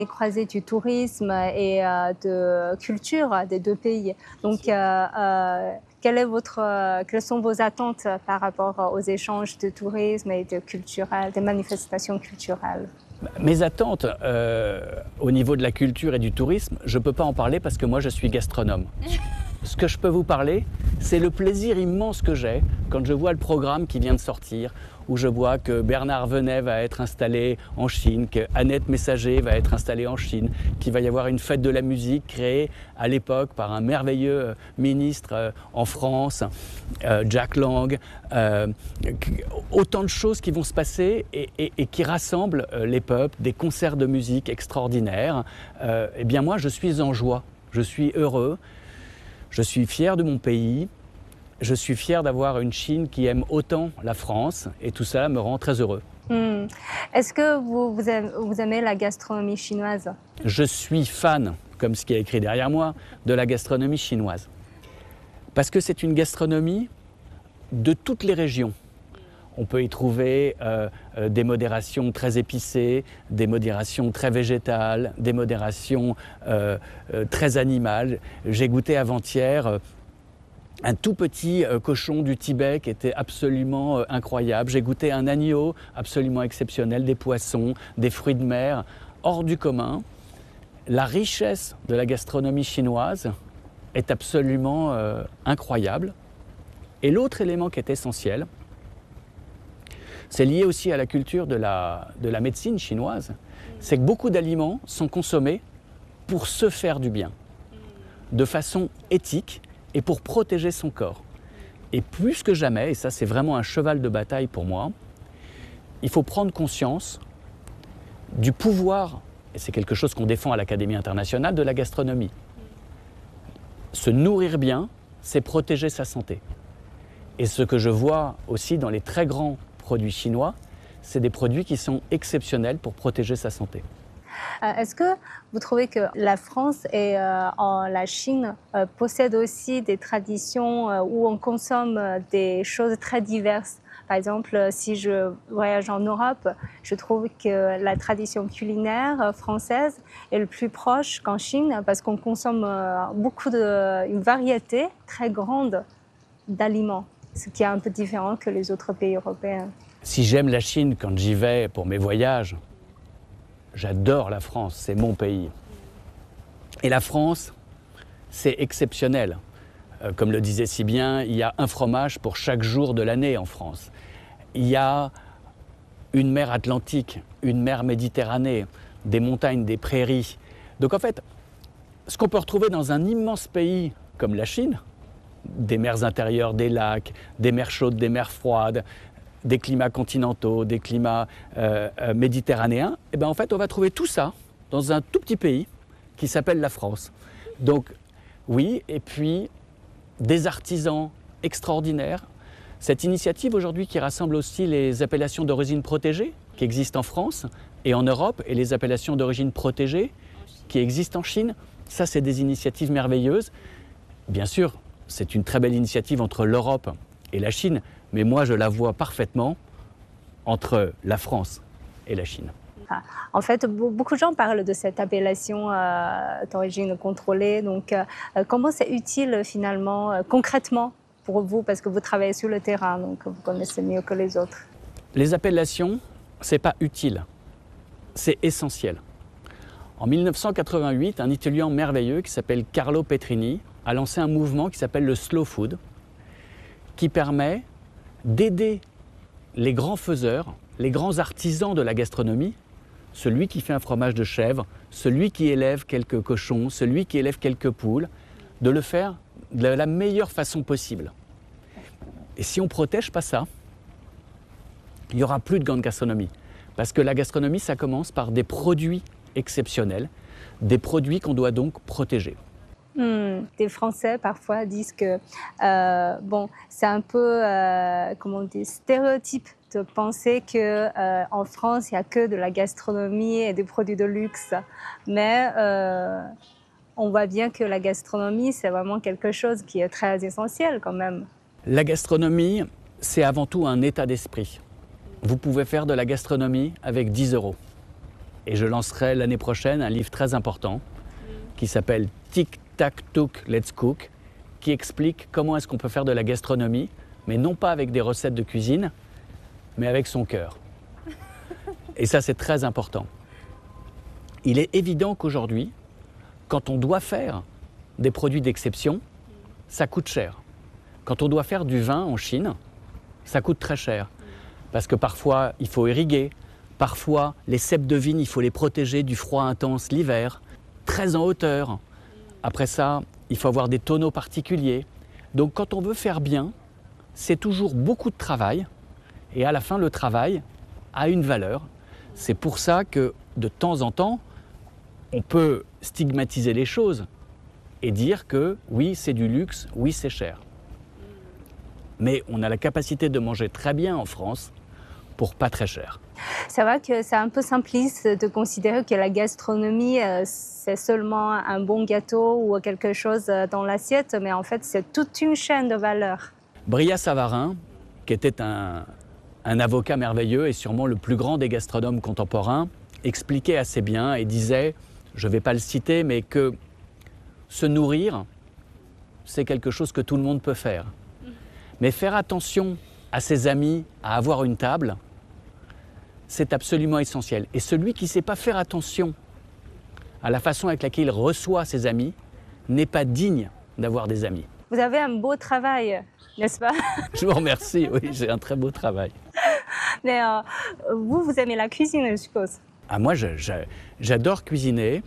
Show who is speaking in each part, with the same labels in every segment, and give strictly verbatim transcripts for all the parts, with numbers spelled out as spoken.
Speaker 1: croisée du tourisme et euh, de culture des deux pays. Donc, euh, euh, quelle est votre, euh, quelles sont vos attentes par rapport aux échanges de tourisme et de culturel, des manifestations culturelles?
Speaker 2: Mes attentes euh, au niveau de la culture et du tourisme, je ne peux pas en parler parce que moi je suis gastronome. Ce que je peux vous parler, c'est le plaisir immense que j'ai quand je vois le programme qui vient de sortir, où je vois que Bernard Venet va être installé en Chine, que Annette Messager va être installée en Chine, qu'il va y avoir une fête de la musique créée à l'époque par un merveilleux ministre euh, en France, euh, Jack Lang. Euh, autant de choses qui vont se passer et, et, et qui rassemblent euh, les peuples, des concerts de musique extraordinaires. Euh, eh bien moi, je suis en joie, je suis heureux. Je suis fier de mon pays, je suis fier d'avoir une Chine qui aime autant la France et tout ça me rend très heureux.
Speaker 1: Mmh. Est-ce que vous, vous, aimez, vous aimez la gastronomie chinoise?
Speaker 2: Je suis fan, comme ce qui est écrit derrière moi, de la gastronomie chinoise. Parce que c'est une gastronomie de toutes les régions. On peut y trouver euh, euh, des modérations très épicées, des modérations très végétales, des modérations euh, euh, très animales. J'ai goûté avant-hier euh, un tout petit euh, cochon du Tibet qui était absolument euh, incroyable. J'ai goûté un agneau absolument exceptionnel, des poissons, des fruits de mer, hors du commun. La richesse de la gastronomie chinoise est absolument euh, incroyable. Et l'autre élément qui est essentiel, c'est lié aussi à la culture de la, de la médecine chinoise, c'est que beaucoup d'aliments sont consommés pour se faire du bien, de façon éthique et pour protéger son corps. Et plus que jamais, et ça c'est vraiment un cheval de bataille pour moi, il faut prendre conscience du pouvoir, et c'est quelque chose qu'on défend à l'Académie internationale, de la gastronomie. Se nourrir bien, c'est protéger sa santé. Et ce que je vois aussi dans les très grands produits chinois, c'est des produits qui sont exceptionnels pour protéger sa santé.
Speaker 1: Euh, Est-ce que vous trouvez que la France et euh, en, la Chine euh, possèdent aussi des traditions euh, où on consomme euh, des choses très diverses? Par exemple, euh, si je voyage en Europe, je trouve que la tradition culinaire euh, française est le plus proche qu'en Chine parce qu'on consomme euh, beaucoup de, une variété très grande d'aliments, ce qui est un peu différent que les autres pays européens.
Speaker 2: Si j'aime la Chine quand j'y vais pour mes voyages, j'adore la France, c'est mon pays. Et la France, c'est exceptionnel. Euh, comme le disait si bien, il y a un fromage pour chaque jour de l'année en France. Il y a une mer Atlantique, une mer Méditerranée, des montagnes, des prairies. Donc en fait, ce qu'on peut retrouver dans un immense pays comme la Chine, des mers intérieures, des lacs, des mers chaudes, des mers froides, des climats continentaux, des climats euh, euh, méditerranéens, et bien en fait on va trouver tout ça dans un tout petit pays qui s'appelle la France. Donc oui, et puis des artisans extraordinaires. Cette initiative aujourd'hui qui rassemble aussi les appellations d'origine protégée qui existent en France et en Europe et les appellations d'origine protégée qui existent en Chine, ça c'est des initiatives merveilleuses. Bien sûr, c'est une très belle initiative entre l'Europe et la Chine, mais moi je la vois parfaitement entre la France et la Chine.
Speaker 1: En fait, beaucoup de gens parlent de cette appellation euh, d'origine contrôlée. Donc, euh, comment c'est utile finalement, euh, concrètement pour vous, parce que vous travaillez sur le terrain, donc vous connaissez mieux que les autres?
Speaker 2: Les appellations, c'est pas utile, c'est essentiel. En mille neuf cent quatre-vingt-huit, un Italien merveilleux qui s'appelle Carlo Petrini a lancé un mouvement qui s'appelle le Slow Food, qui permet d'aider les grands faiseurs, les grands artisans de la gastronomie, celui qui fait un fromage de chèvre, celui qui élève quelques cochons, celui qui élève quelques poules, de le faire de la meilleure façon possible. Et si on ne protège pas ça, il n'y aura plus de grande gastronomie. Parce que la gastronomie, ça commence par des produits exceptionnels, des produits qu'on doit donc protéger.
Speaker 1: Hmm, des Français parfois disent que euh, bon, c'est un peu euh, comment on dit, stéréotype de penser qu'en euh, France il n'y a que de la gastronomie et des produits de luxe, mais euh, on voit bien que la gastronomie c'est vraiment quelque chose qui est très essentiel quand même.
Speaker 2: La gastronomie, c'est avant tout un état d'esprit. Vous pouvez faire de la gastronomie avec dix euros. Et je lancerai l'année prochaine un livre très important qui s'appelle Tic Tac Touk Let's Cook, qui explique comment est-ce qu'on peut faire de la gastronomie, mais non pas avec des recettes de cuisine, mais avec son cœur. Et ça, c'est très important. Il est évident qu'aujourd'hui, quand on doit faire des produits d'exception, ça coûte cher. Quand on doit faire du vin en Chine, ça coûte très cher. Parce que parfois, il faut irriguer. Parfois, les ceps de vigne, il faut les protéger du froid intense l'hiver, très en hauteur. Après ça, il faut avoir des tonneaux particuliers. Donc quand on veut faire bien, c'est toujours beaucoup de travail. Et à la fin, le travail a une valeur. C'est pour ça que, de temps en temps, on peut stigmatiser les choses et dire que oui, c'est du luxe, oui, c'est cher. Mais on a la capacité de manger très bien en France pour pas très cher.
Speaker 1: C'est vrai que c'est un peu simpliste de considérer que la gastronomie, c'est seulement un bon gâteau ou quelque chose dans l'assiette, mais en fait, c'est toute une chaîne de valeur.
Speaker 2: Brillat Savarin, qui était un, un avocat merveilleux et sûrement le plus grand des gastronomes contemporains, expliquait assez bien et disait, je ne vais pas le citer, mais que se nourrir, c'est quelque chose que tout le monde peut faire. Mais faire attention à ses amis, à avoir une table, c'est absolument essentiel. Et celui qui ne sait pas faire attention à la façon avec laquelle il reçoit ses amis n'est pas digne d'avoir des amis.
Speaker 1: Vous avez un beau travail, n'est-ce pas?
Speaker 2: Je vous remercie, oui, j'ai un très beau travail.
Speaker 1: Mais euh, vous, vous aimez la cuisine, je suppose?
Speaker 2: Ah, moi, je, je, j'adore cuisiner.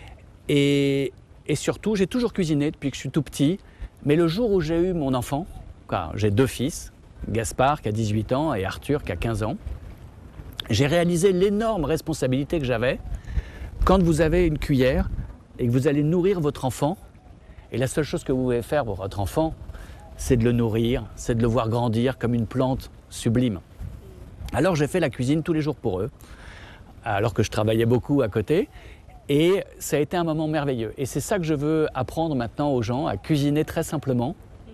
Speaker 2: Et, et surtout, j'ai toujours cuisiné depuis que je suis tout petit. Mais le jour où j'ai eu mon enfant, car j'ai deux fils, Gaspard qui a dix-huit ans et Arthur qui a quinze ans, j'ai réalisé l'énorme responsabilité que j'avais quand vous avez une cuillère et que vous allez nourrir votre enfant. Et la seule chose que vous pouvez faire pour votre enfant, c'est de le nourrir, c'est de le voir grandir comme une plante sublime. Alors j'ai fait la cuisine tous les jours pour eux, alors que je travaillais beaucoup à côté. Et ça a été un moment merveilleux. Et c'est ça que je veux apprendre maintenant aux gens, à cuisiner très simplement,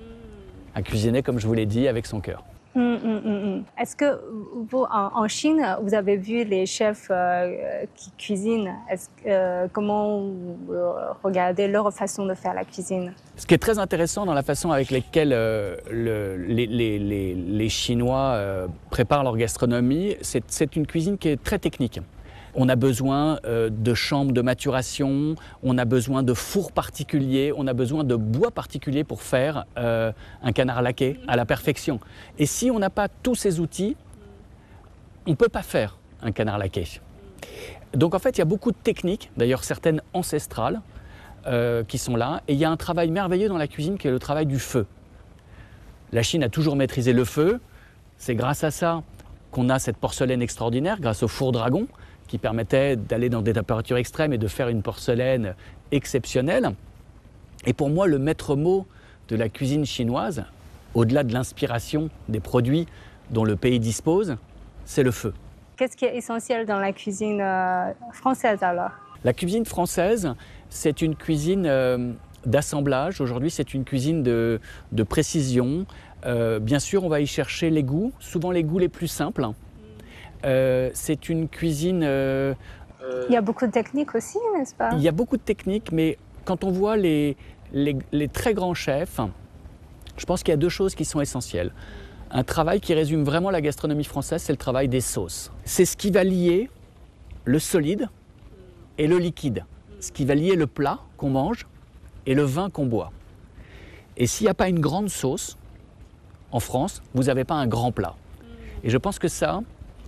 Speaker 2: à cuisiner, comme je vous l'ai dit, avec son cœur.
Speaker 1: Mmh, mmh, mmh. Est-ce que vous, en, en Chine, vous avez vu les chefs euh, qui cuisinent? Est-ce, euh, comment vous regardez leur façon de faire la cuisine?
Speaker 2: Ce qui est très intéressant dans la façon avec laquelle euh, le, les, les, les, les Chinois euh, préparent leur gastronomie, c'est, c'est une cuisine qui est très technique. On a besoin euh, de chambres de maturation, on a besoin de fours particuliers, on a besoin de bois particuliers pour faire euh, un canard laqué à la perfection. Et si on n'a pas tous ces outils, on ne peut pas faire un canard laqué. Donc en fait, il y a beaucoup de techniques, d'ailleurs certaines ancestrales, euh, qui sont là. Et il y a un travail merveilleux dans la cuisine qui est le travail du feu. La Chine a toujours maîtrisé le feu. C'est grâce à ça qu'on a cette porcelaine extraordinaire, grâce au four dragon, qui permettait d'aller dans des températures extrêmes et de faire une porcelaine exceptionnelle. Et pour moi, le maître mot de la cuisine chinoise, au-delà de l'inspiration des produits dont le pays dispose, c'est le feu.
Speaker 1: Qu'est-ce qui est essentiel dans la cuisine euh, française alors?
Speaker 2: La cuisine française, c'est une cuisine euh, d'assemblage. Aujourd'hui, c'est une cuisine de, de précision. Euh, bien sûr, on va y chercher les goûts, souvent les goûts les plus simples. Euh, c'est une cuisine... Euh,
Speaker 1: il y a beaucoup de techniques aussi, n'est-ce pas?
Speaker 2: Il y a beaucoup de techniques, mais quand on voit les, les, les très grands chefs, je pense qu'il y a deux choses qui sont essentielles. Un travail qui résume vraiment la gastronomie française, c'est le travail des sauces. C'est ce qui va lier le solide et le liquide. Ce qui va lier le plat qu'on mange et le vin qu'on boit. Et s'il n'y a pas une grande sauce, en France, vous n'avez pas un grand plat. Et je pense que ça...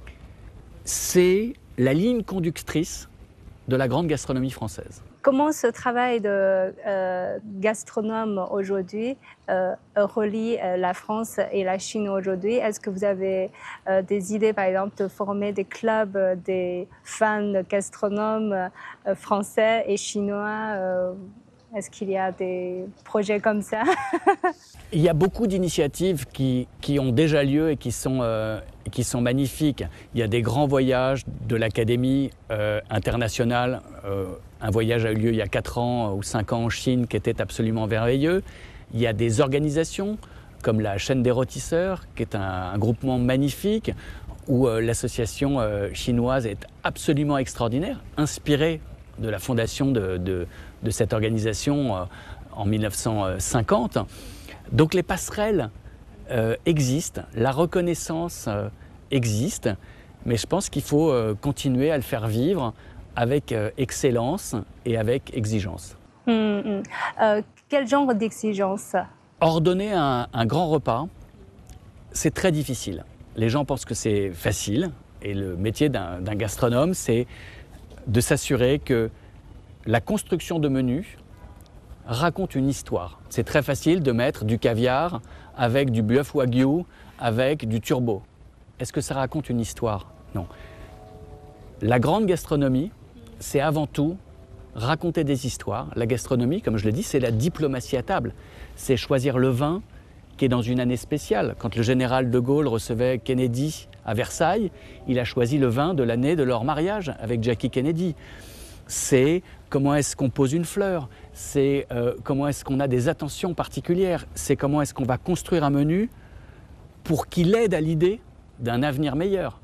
Speaker 2: c'est la ligne conductrice de la grande gastronomie française.
Speaker 1: Comment ce travail de euh, gastronome aujourd'hui euh, relie euh, la France et la Chine aujourd'hui? Est-ce que vous avez euh, des idées, par exemple, de former des clubs, euh, des fans de gastronomes euh, français et chinois? euh, Est-ce qu'il y a des projets comme ça?
Speaker 2: Il y a beaucoup d'initiatives qui, qui ont déjà lieu et qui sont, euh, qui sont magnifiques. Il y a des grands voyages de l'Académie euh, internationale. Euh, un voyage a eu lieu il y a quatre ans ou cinq ans en Chine qui était absolument merveilleux. Il y a des organisations comme la Chaîne des Rôtisseurs, qui est un, un groupement magnifique. où euh, l'association euh, chinoise est absolument extraordinaire, inspirée de la fondation de, de, de cette organisation euh, en mille neuf cent cinquante. Donc les passerelles euh, existent, la reconnaissance euh, existe, mais je pense qu'il faut euh, continuer à le faire vivre avec euh, excellence et avec exigence.
Speaker 1: Mmh, mmh. Euh, quel genre d'exigence?
Speaker 2: Ordonner un, un grand repas, c'est très difficile. Les gens pensent que c'est facile, et le métier d'un d'un gastronome, c'est de s'assurer que la construction de menus raconte une histoire. C'est très facile de mettre du caviar avec du bœuf wagyu, avec du turbo. Est-ce que ça raconte une histoire? Non. La grande gastronomie, c'est avant tout raconter des histoires. La gastronomie, comme je l'ai dit, c'est la diplomatie à table. C'est choisir le vin qui est dans une année spéciale. Quand le général de Gaulle recevait Kennedy à Versailles, il a choisi le vin de l'année de leur mariage avec Jackie Kennedy. C'est comment est-ce qu'on pose une fleur, c'est euh, comment est-ce qu'on a des attentions particulières, c'est comment est-ce qu'on va construire un menu pour qu'il aide à l'idée d'un avenir meilleur.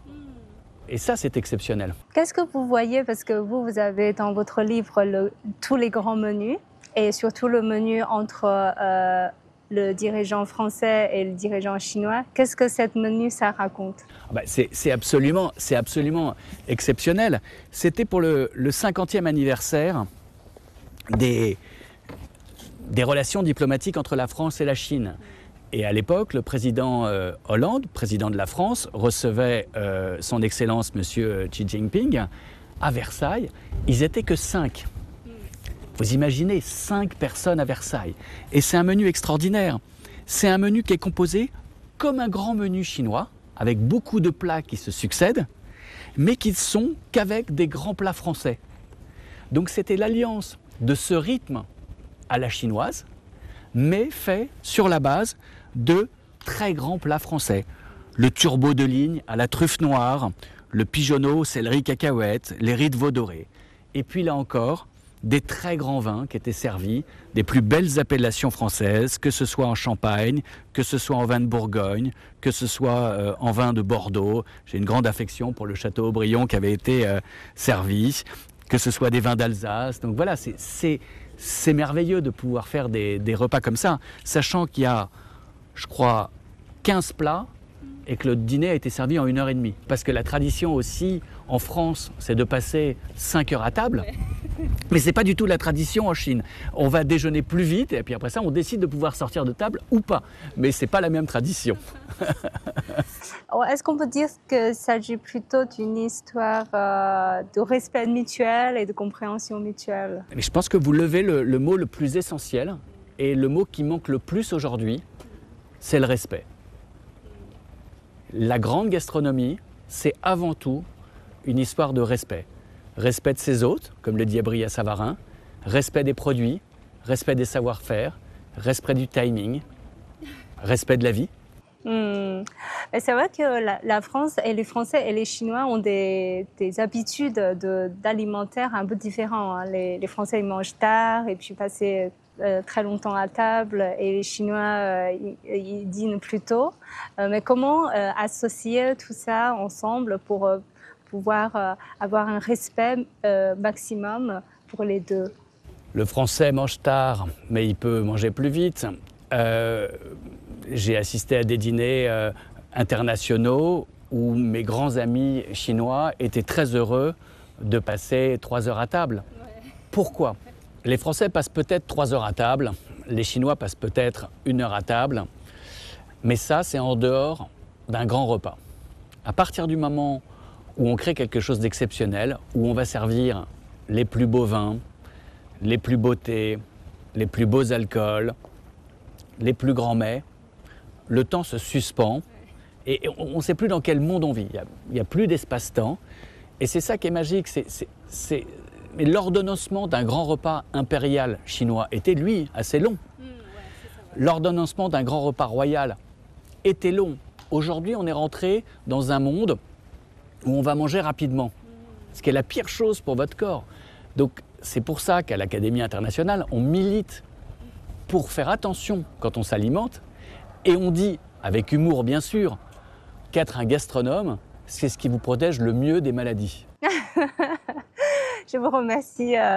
Speaker 2: Et ça, c'est exceptionnel.
Speaker 1: Qu'est-ce que vous voyez, parce que vous, vous avez dans votre livre le, tous les grands menus, et surtout le menu entre euh, le dirigeant français et le dirigeant chinois. Qu'est-ce que cette menu, ça raconte?
Speaker 2: Ben c'est absolument, c'est absolument exceptionnel. C'était pour le, le cinquantième anniversaire des, des relations diplomatiques entre la France et la Chine. Et à l'époque, le président euh, Hollande, président de la France, recevait euh, son Excellence Monsieur Xi Jinping à Versailles. Ils n'étaient que cinq. Vous imaginez, cinq personnes à Versailles. Et c'est un menu extraordinaire. C'est un menu qui est composé comme un grand menu chinois, avec beaucoup de plats qui se succèdent, mais qui ne sont qu'avec des grands plats français. Donc c'était l'alliance de ce rythme à la chinoise, mais fait sur la base de très grands plats français. Le turbo de ligne à la truffe noire, le pigeonneau, céleri cacahuète, les riz de veau doré. Et puis là encore, des très grands vins qui étaient servis, des plus belles appellations françaises, que ce soit en Champagne, que ce soit en vin de Bourgogne, que ce soit euh, en vin de Bordeaux. J'ai une grande affection pour le château Aubryon qui avait été euh, servi, que ce soit des vins d'Alsace. Donc voilà, c'est merveilleux de pouvoir faire des, des repas comme ça, sachant qu'il y a, je crois, quinze plats et que le dîner a été servi en une heure et demie. Parce que la tradition aussi, en France, c'est de passer cinq heures à table. Mais ce n'est pas du tout la tradition en Chine. On va déjeuner plus vite et puis après ça, on décide de pouvoir sortir de table ou pas. Mais ce n'est pas la même tradition.
Speaker 1: Est-ce qu'on peut dire qu'il s'agit plutôt d'une histoire euh, de respect mutuel et de compréhension mutuelle?
Speaker 2: Mais je pense que vous levez le, le mot le plus essentiel et le mot qui manque le plus aujourd'hui, c'est le respect. La grande gastronomie, c'est avant tout une histoire de respect. Respect de ses hôtes, comme le dit Brillat Savarin, respect des produits, respect des savoir-faire, respect du timing, respect de la vie.
Speaker 1: Mmh. C'est vrai que la, la France et les Français et les Chinois ont des, des habitudes d'alimentaire un peu différentes. Hein. Les, les Français ils mangent tard et puis passent euh, très longtemps à table, et les Chinois euh, ils, ils dînent plus tôt. Euh, mais comment euh, associer tout ça ensemble pour euh, pouvoir euh, avoir un respect euh, maximum pour les deux?
Speaker 2: Le Français mange tard, mais il peut manger plus vite. Euh, J'ai assisté à des dîners euh, internationaux où mes grands amis chinois étaient très heureux de passer trois heures à table. Ouais. Pourquoi? Les Français passent peut-être trois heures à table, les Chinois passent peut-être une heure à table, mais ça, c'est en dehors d'un grand repas. À partir du moment où on crée quelque chose d'exceptionnel, où on va servir les plus beaux vins, les plus beaux thés, les plus beaux alcools, les plus grands mets, le temps se suspend et on ne sait plus dans quel monde on vit. Il n'y a, a plus d'espace-temps et c'est ça qui est magique. C'est l'ordonnancement d'un grand repas impérial chinois était, lui, assez long. Mmh, ouais, l'ordonnancement d'un grand repas royal était long. Aujourd'hui, on est rentré dans un monde où on va manger rapidement, mmh. ce qui est la pire chose pour votre corps. Donc c'est pour ça qu'à l'Académie internationale, on milite pour faire attention quand on s'alimente. Et on dit, avec humour bien sûr, qu'être un gastronome, c'est ce qui vous protège le mieux des maladies.
Speaker 1: Je vous remercie. euh,